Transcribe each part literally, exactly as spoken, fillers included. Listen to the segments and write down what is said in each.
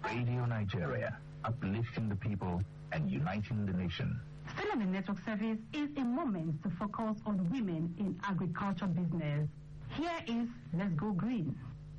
Radio Nigeria, uplifting the people and uniting the nation. Still on the network service is a moment to focus on women in agriculture business. Here is Let's Go Green.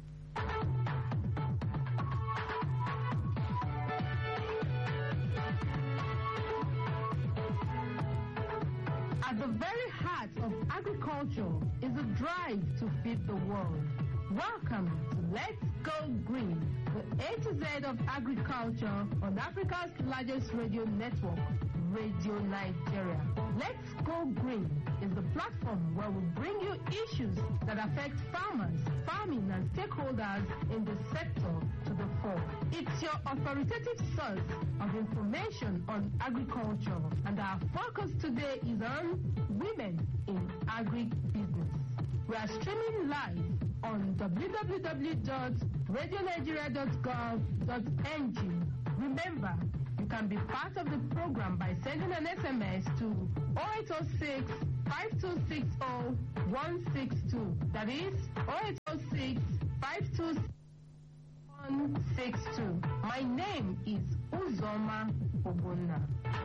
At the very heart of agriculture is a drive to feed the world. Welcome to Let's Go Green, the A to Z of agriculture on Africa's largest radio network, Radio Nigeria. Let's Go Green is the platform where we bring you issues that affect farmers, farming and stakeholders in the sector to the fore. It's your authoritative source of information on agriculture, and our focus today is on women in agribusiness. We are streaming live on w w w dot radio nigeria dot gov dot n g. Remember, you can be part of the program by sending an S M S to zero eight zero six, five two six zero, one six two. That is zero eight zero six, five two six, one six two. My name is Uzoma Obuna.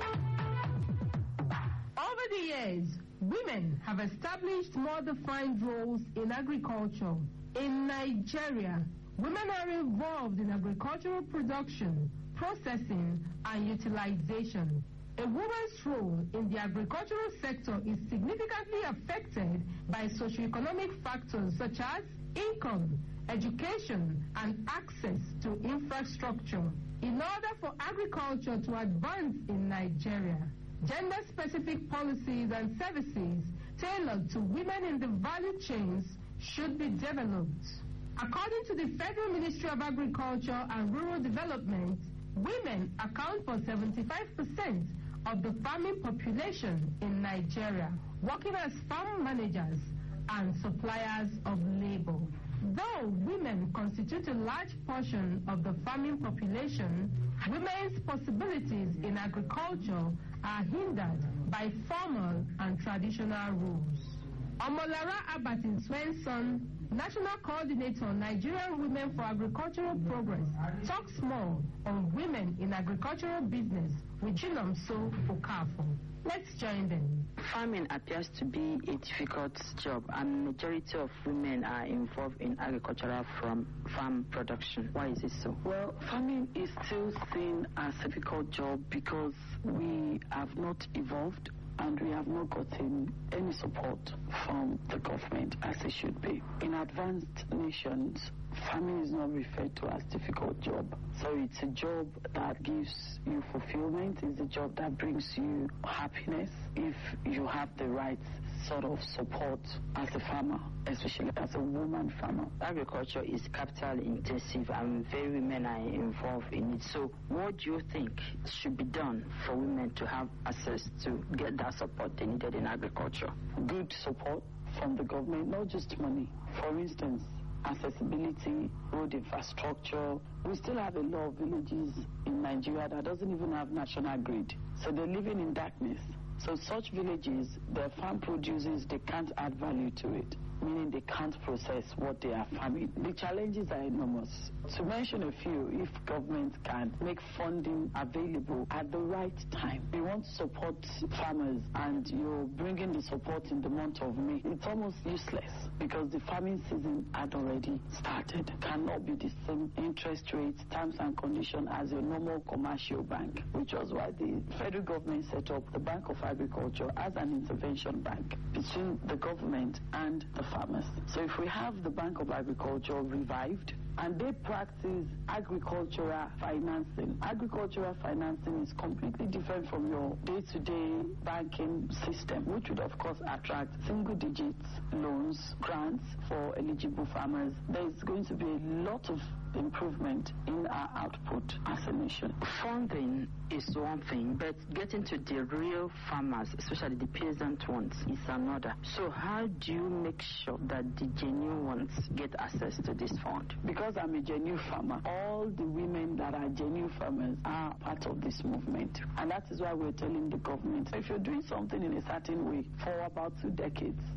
Over the years, women have established more defined roles in agriculture. In Nigeria, women are involved in agricultural production, processing, and utilization. A woman's role in the agricultural sector is significantly affected by socioeconomic factors such as income, education, and access to infrastructure. In order for agriculture to advance in Nigeria, gender-specific policies and services tailored to women in the value chains should be developed. According to the Federal Ministry of Agriculture and Rural Development, women account for seventy-five percent of the farming population in Nigeria, working as farm managers and suppliers of labor. Though women constitute a large portion of the farming population, women's possibilities in agriculture are hindered by formal and traditional rules. Omolara Abatin Swenson, National Coordinator, Nigerian Women for Agricultural Progress, talks more on women in agricultural business with Chinomso Okafor. Let's join them. Farming appears to be a difficult job, and majority of women are involved in agricultural from farm production. Why is it so? Well, farming is still seen as a difficult job because we have not evolved and we have not gotten any support from the government as it should be. In advanced nations, farming is not referred to as difficult job. So it's a job that gives you fulfillment. It's a job that brings you happiness if you have the right sort of support as a farmer, especially as a woman farmer. Agriculture is capital intensive and very women are involved in it. So what do you think should be done for women to have access to get that support they needed in agriculture? Good support from the government, not just money. For instance, accessibility, road infrastructure. We still have a lot of villages in Nigeria that doesn't even have national grid. So they're living in darkness. So such villages, their farm produces, they can't add value to it, meaning they can't process what they are farming. The challenges are enormous. To mention a few, if government can make funding available at the right time. We want to support farmers and you're bringing the support in the month of May. It's almost useless because the farming season had already started. Cannot be the same interest rates, terms and conditions as a normal commercial bank, which was why the federal government set up the Bank of Agriculture as an intervention bank between the government and the farmers. So if we have the Bank of Agriculture revived, and they practice agricultural financing. Agricultural financing is completely different from your day-to-day banking system, which would, of course, attract single-digit loans, grants for eligible farmers. There's going to be a lot of improvement in our output as a nation. Funding is one thing, but getting to the real farmers, especially the peasant ones, is another. So how do you make sure that the genuine ones get access to this fund? Because I'm a genuine farmer, all the women that are genuine farmers are part of this movement. And that is why we're telling the government, if you're doing something in a certain way for about two decades,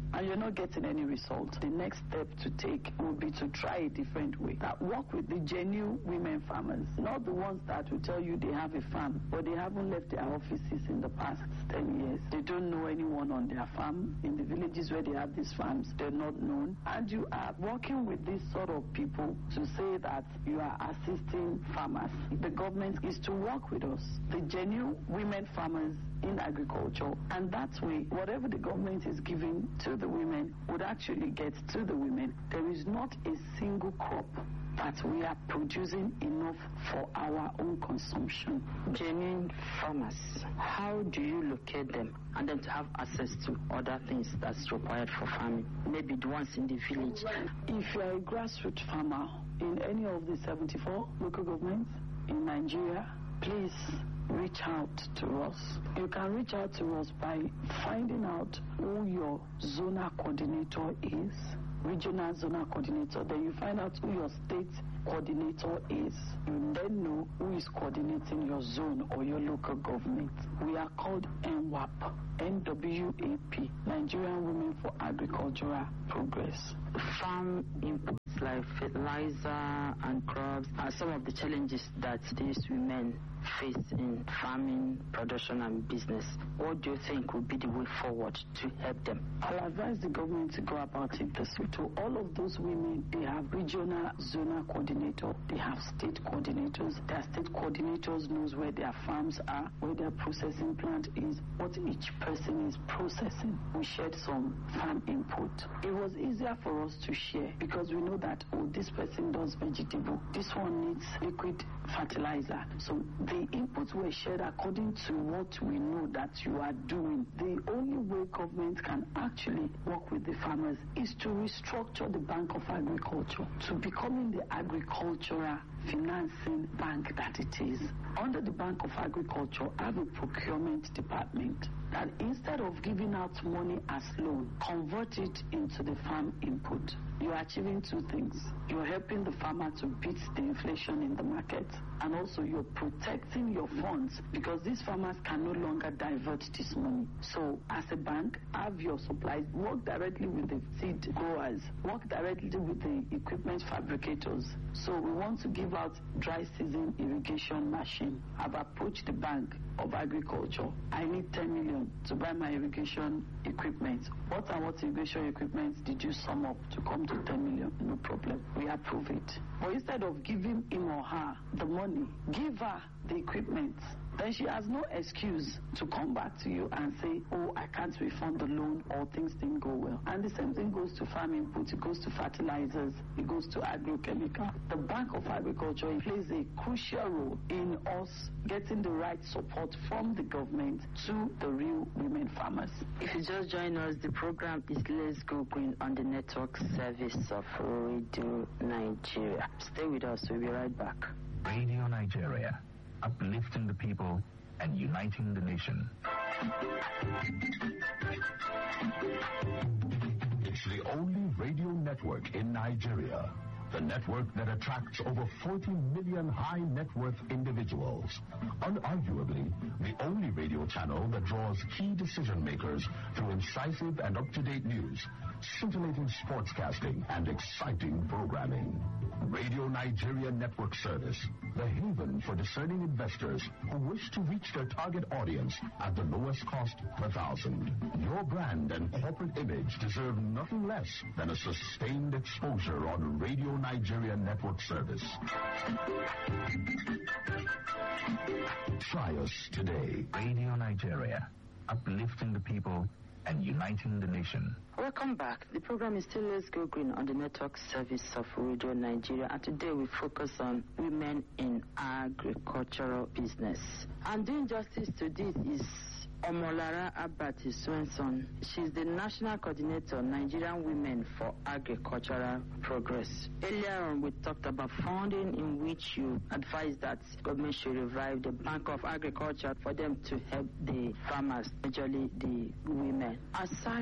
and you're not getting any result, the next step to take would be to try a different way. That work with the genuine women farmers, not the ones that will tell you they have a farm, but they haven't left their offices in the past ten years. They don't know anyone on their farm. In the villages where they have these farms, they're not known. And you are working with these sort of people to say that you are assisting farmers. The government is to work with us, the genuine women farmers in agriculture, and that way whatever the government is giving to the women would actually get to the women. There is not a single crop that we are producing enough for our own consumption. Genuine farmers, how do you locate them and then to have access to other things that's required for farming? Maybe the ones in the village. If you are a grassroots farmer in any of the seventy-four local governments in Nigeria, please reach out to us. You can reach out to us by finding out who your zonal coordinator is, regional zonal coordinator. Then you find out who your state coordinator is. You then know who is coordinating your zone or your local government. We are called N W A P, N W A P, Nigerian Women for Agricultural Progress. Farm inputs like fertilizer and crops are some of the challenges that these women face in farming, production, and business. What do you think would be the way forward to help them? I'll advise the government to go about it this way. To all of those women, they have regional zonal coordinator, they have state coordinators. Their state coordinators knows where their farms are, where their processing plant is, what each person is processing. We shared some farm input. It was easier for us to share because we know that, oh, this person does vegetable, this one needs liquid fertilizer. So the inputs were shared according to what we know that you are doing. The only way government can actually work with the farmers is to restructure the Bank of Agriculture to becoming the agricultural financing bank that it is. Under the Bank of Agriculture, I have a procurement department that instead of giving out money as loan, convert it into the farm input. You're achieving two things. You're helping the farmer to beat the inflation in the market, and also you're protecting your funds because these farmers can no longer divert this money. So as a bank, have your supplies, work directly with the seed growers, work directly with the equipment fabricators. So we want to give out dry season irrigation machine. I've approached the Bank of Agriculture. I need ten million to buy my irrigation equipment. What and what irrigation equipment did you sum up to come to ten million? No problem. We approve it. But instead of giving him or her the money, give her the equipment. Then she has no excuse to come back to you and say, oh, I can't refund the loan or things didn't go well. And the same thing goes to farm input, it goes to fertilizers, it goes to agrochemical. The Bank of Agriculture plays a crucial role in us getting the right support from the government to the real women farmers. If you just join us, the program is Let's Go Green on the network service of Radio Nigeria. Stay with us, we'll be right back. Radio Nigeria, uplifting the people and uniting the nation. It's the only radio network in Nigeria. The network that attracts over forty million high net worth individuals. Unarguably, the only radio channel that draws key decision makers through incisive and up-to-date news, scintillating sportscasting, and exciting programming. Radio Nigeria Network Service, the haven for discerning investors who wish to reach their target audience at the lowest cost per thousand. Your brand and corporate image deserve nothing less than a sustained exposure on Radio Nigeria Network Service. Try us today. Radio Nigeria, uplifting the people and uniting the nation. Welcome back. The program is still Let's Go Green on the network service of Radio Nigeria, and today we focus on women in agricultural business. And doing justice to this is Omolara Abati Swenson. She's the National Coordinator, Nigerian Women for Agricultural Progress. Earlier on, we talked about funding, in which you advised that government should revive the Bank of Agriculture for them to help the farmers, majorly the women. Aside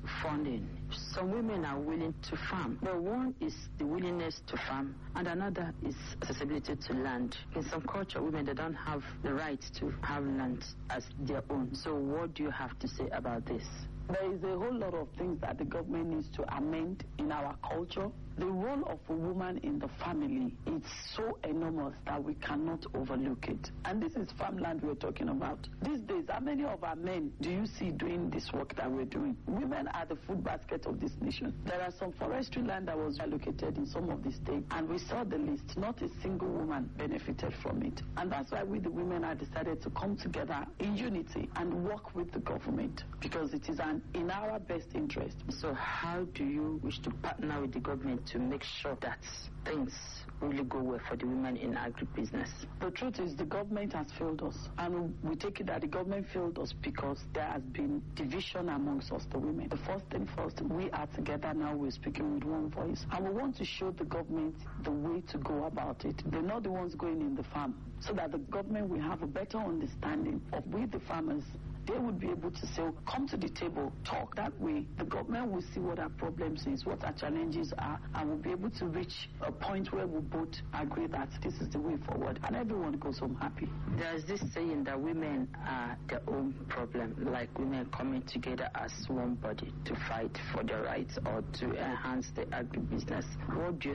funding. Some women are willing to farm, but one is the willingness to farm, and another is accessibility to land. In some culture, women, they don't have the right to have land as their own. So what do you have to say about this? There is a whole lot of things that the government needs to amend in our culture. The role of a woman in the family is so enormous that we cannot overlook it. And this is farmland we're talking about. These days, how many of our men do you see doing this work that we're doing? Women are the food basket of this nation. There are some forestry land that was allocated in some of the states, and we saw the list. Not a single woman benefited from it. And that's why we, the women, have decided to come together in unity and work with the government, because it is an, in our best interest. So how do you wish to partner with the government to make sure that things really go well for the women in agribusiness? The truth is the government has failed us, and we take it that the government failed us because there has been division amongst us, the women. The first thing first, we are together now, we're speaking with one voice, and we want to show the government the way to go about it. They're not the ones going in the farm, so that the government will have a better understanding of we, the farmers. They would be able to say, oh, come to the table, talk. That way, the government will see what our problems is, what our challenges are, and we'll be able to reach a point where we both agree that this is the way forward, and everyone goes home happy. There's this saying that women are their own problem, like women coming together as one body to fight for their rights or to enhance the agribusiness. What do you